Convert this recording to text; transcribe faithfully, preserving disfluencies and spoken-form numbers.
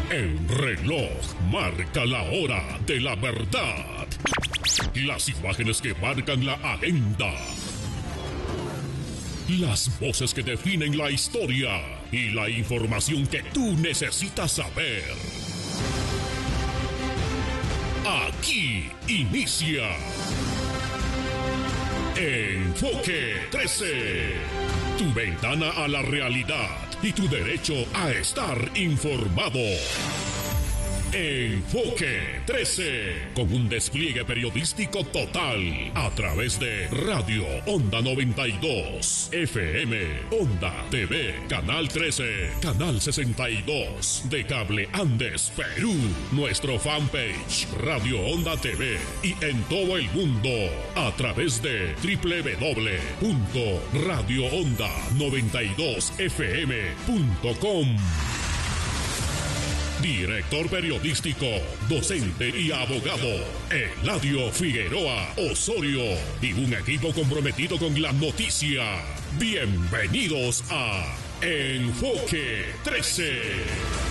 El reloj marca la hora de la verdad. Las imágenes que marcan la agenda. Las voces que definen la historia y la información que tú necesitas saber. Aquí inicia Enfoque trece, tu ventana a la realidad y tu derecho a estar informado. Enfoque trece, con un despliegue periodístico total a través de Radio Onda noventa y dos, F M, Onda T V, Canal trece, Canal sesenta y dos, de Cable Andes, Perú, nuestro fanpage Radio Onda T V y en todo el mundo a través de doble u doble u doble u punto radio onda noventa y dos f m punto com. Director periodístico, docente y abogado, Eladio Figueroa Osorio, y un equipo comprometido con la noticia. Bienvenidos a Enfoque trece.